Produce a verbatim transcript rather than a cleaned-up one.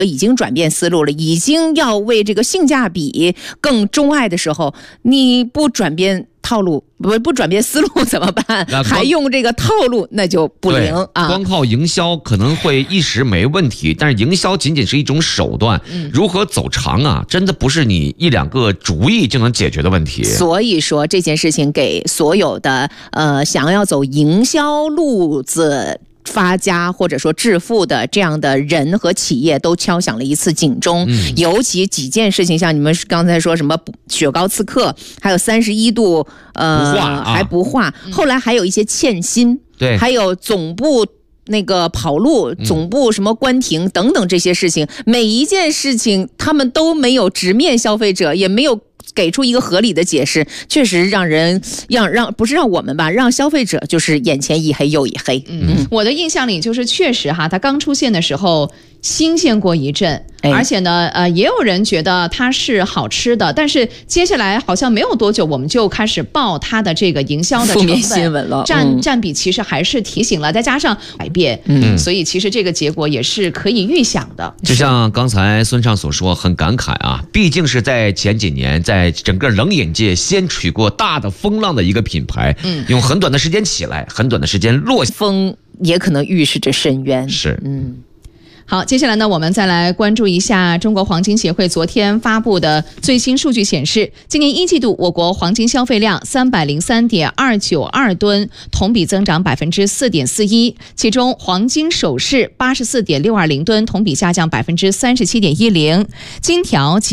已经转变思路了，已经要为这个性价比更钟爱的时候，你不转变套路，不不转变思路怎么办？还用这个套路，那就不灵啊！ 光靠营销可能会一时没问题，但是营销仅仅是一种手段，嗯、如何走长啊，真的不是你一两个主意就能解决的问题。 所以说这件事情给所有的呃想要走营销路子发家或者说致富的这样的人和企业都敲响了一次警钟、嗯、尤其几件事情，像你们刚才说什么雪糕刺客，还有三十一度呃不化、啊、 还不化、嗯、后来还有一些欠薪， 对， 还有总部那个跑路，总部什么关停等等这些事情、嗯、每一件事情他们都没有直面消费者，也没有给出一个合理的解释，确实让人让让不是让我们吧，让消费者就是眼前一黑又一黑。 嗯，嗯我的印象里就是确实哈，它刚出现的时候新鲜过一阵，而且呢，呃，也有人觉得它是好吃的，但是接下来好像没有多久，我们就开始报它的这个营销的成本， 负面新闻了， 占、嗯、占比其实还是提醒了，再加上改变，嗯，所以其实这个结果也是可以预想的。 就像刚才孙畅所说，很感慨啊，毕竟是在前几年，在整个冷饮界掀起过大的风浪的一个品牌，嗯，用很短的时间起来，很短的时间落下， 风也可能预示着深渊。 是， 嗯。 好，接下来呢，我们再来关注一下中国黄金协会昨天发布的最新数据显示，今年一季度我国黄金消费量三百零三点二九二吨，同比增长百分之四点四一，其中黄金首饰八十四点六二零吨，同比下降百分之三十七点一零，金条及